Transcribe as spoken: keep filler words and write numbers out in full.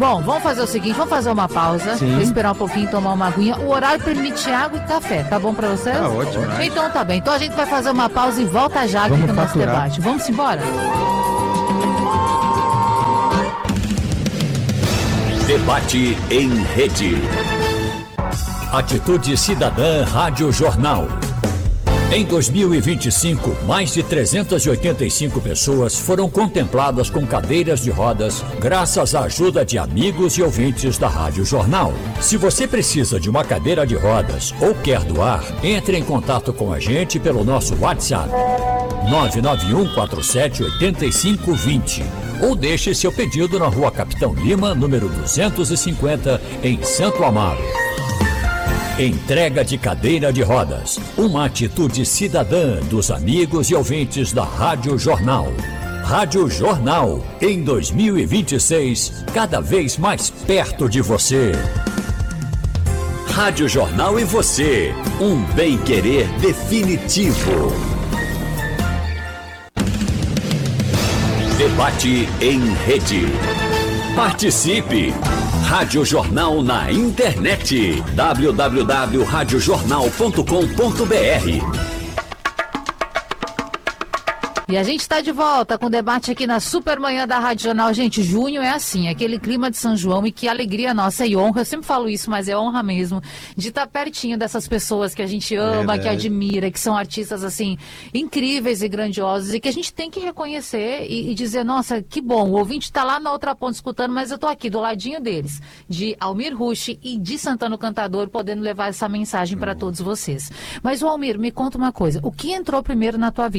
Bom, vamos fazer o seguinte, vamos fazer uma pausa, Sim. esperar um pouquinho, tomar uma aguinha. O horário permite água e café, tá bom pra vocês? Tá ótimo. Né? Então tá bem, então a gente vai fazer uma pausa e volta já aqui Vamos com o nosso faturar. debate. Vamos embora? Debate em rede. Atitude Cidadã Rádio Jornal. Em dois mil e vinte e cinco, mais de trezentas e oitenta e cinco pessoas foram contempladas com cadeiras de rodas graças à ajuda de amigos e ouvintes da Rádio Jornal. Se você precisa de uma cadeira de rodas ou quer doar, entre em contato com a gente pelo nosso WhatsApp nove nove um quatro sete oito cinco dois zero ou deixe seu pedido na Rua Capitão Lima, número duzentos e cinquenta, em Santo Amaro. Entrega de cadeira de rodas, uma atitude cidadã dos amigos e ouvintes da Rádio Jornal. Rádio Jornal, em dois mil e vinte e seis, cada vez mais perto de você. Rádio Jornal e você, um bem-querer definitivo. Debate em rede. Participe! Rádio Jornal na internet. w w w ponto rádio jornal ponto com ponto b r. E a gente está de volta com o debate aqui na Supermanhã da Rádio Jornal. Gente, junho é assim, aquele clima de São João e que alegria nossa e honra, eu sempre falo isso, mas é honra mesmo, de estar pertinho dessas pessoas que a gente ama, Verdade. que admira, que são artistas, assim, incríveis e grandiosos e que a gente tem que reconhecer e, e dizer, nossa, que bom, o ouvinte está lá na outra ponta escutando, mas eu estou aqui do ladinho deles, de Almir Rushi e de Santana o Cantador, podendo levar essa mensagem para todos vocês. Mas, o Almir, me conta uma coisa, o que entrou primeiro na tua vida?